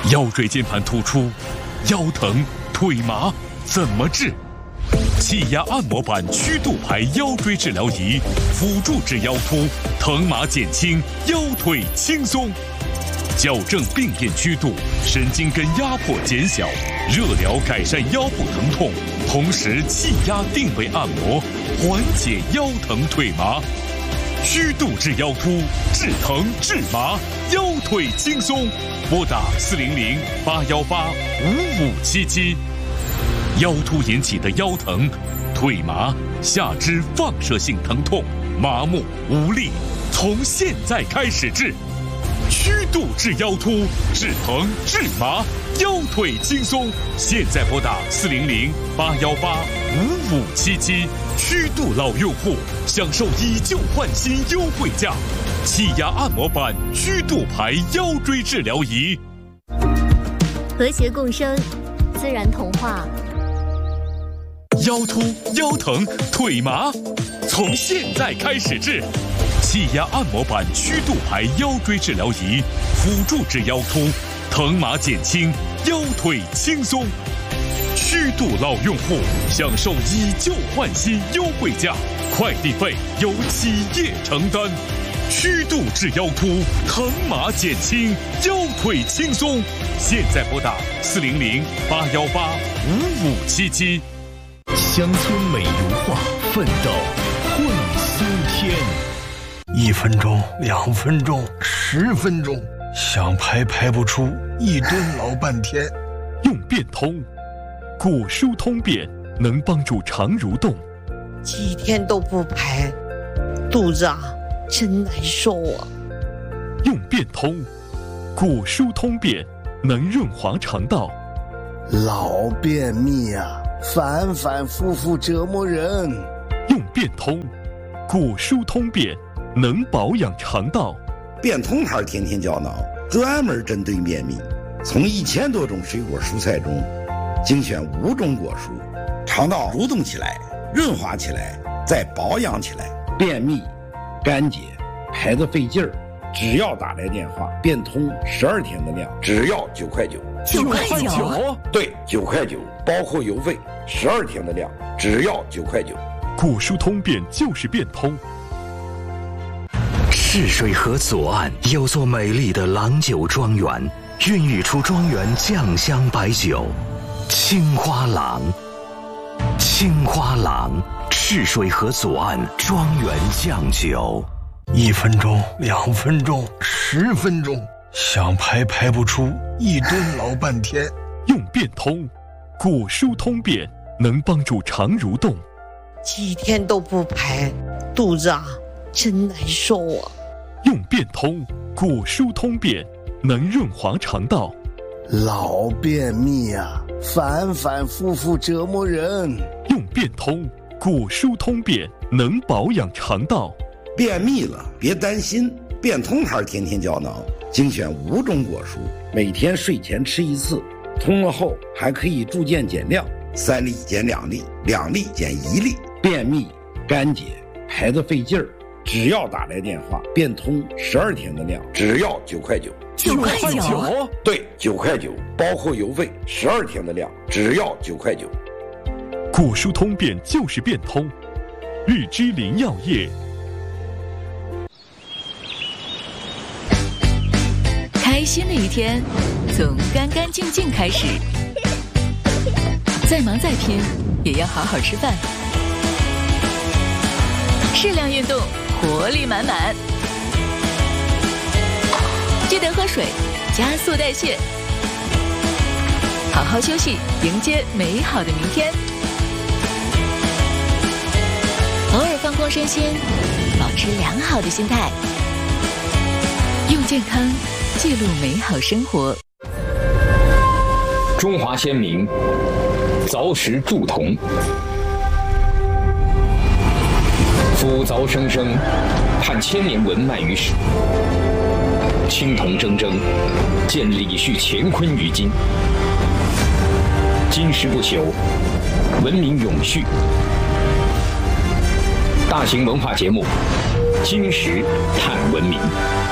腰椎间盘突出、腰疼、腿麻怎么治？气压按摩板曲度牌腰椎治疗仪，辅助治腰突，疼麻减轻，腰腿轻松。矫正病变曲度，神经根压迫减小，热疗改善腰部疼痛，同时气压定位按摩，缓解腰疼腿麻。曲度治腰突，治疼治麻，腰腿轻松。拨打400-818-5577。腰突引起的腰疼、腿麻、下肢放射性疼痛、麻木无力，从现在开始治。曲度治腰突，治疼治麻，腰腿轻松。现在拨打400-818-5577。曲度老用户享受以旧换新优惠价，气压按摩板曲度牌腰椎治疗仪。 和谐共生，自然童话。 腰突、腰疼、腿麻，从现在开始治。气压按摩板曲度牌腰椎治疗仪，辅助治腰突，疼麻减轻，腰腿轻松。曲度老用户享受以旧换新优惠价，快递费由企业承担。曲度治腰突，疼麻减轻，腰腿轻松。现在拨打400-818-5577。 乡村美如画，奋斗会苏天。 1分钟、2分钟、10分钟，想排不出一吨老半天。 用变通，骨疏通便能帮助肠蠕动。 几天都不排，肚子真难受啊。 用变通，骨疏通便能润滑肠道。 老便秘反反复复折磨人。 用变通，骨疏通便能保养肠道。 变通牌天天胶囊专门针对便秘，从1000多种水果蔬菜中精选5种果蔬，肠道蠕动起来，润滑起来，再保养起来。便秘、干结、排得费劲儿，只要打来电话，变通12天的量，只要9块9。 9块9？ 对，9块9，包括邮费，12天的量，只要9块9。 骨疏通便就是变通。 赤水河左岸有座美丽的郎酒庄园，孕育出庄园酱香白酒青花郎。青花郎，赤水河左岸庄园酱酒。 1分钟、2分钟、10分钟，想排不出一吨老半天。 用变通，骨疏通便能帮助肠蠕动。 几天都不排，肚子真难受啊。 用变通，骨疏通便能润滑肠道。 老便秘反反复复折磨人。 用变通，骨疏通便能保养肠道。 便秘了别担心，变通牌天天胶囊精选5种果蔬，每天睡前吃1次，通了后还可以逐渐减量，3粒减2粒，2粒减1粒。便秘、干结、排得费劲儿，只要打来电话，变通12天的量，只要9块9。 9块9？ 对，9块9，包括邮费，12天的量，只要9块9。 骨疏通便就是变通。日之林药业。 开心的一天从干干净净开始，再忙再拼也要好好吃饭，适量运动，活力满满。记得喝水，加速代谢，好好休息，迎接美好的明天。偶尔放空身心，保持良好的心态，用健康记录美好生活。 中华先民凿石铸铜，斧凿生生，盼千年文脉于史。青铜铮铮，见李旭乾坤于今。金石不朽，文明永续。大型文化节目《金石探文明》。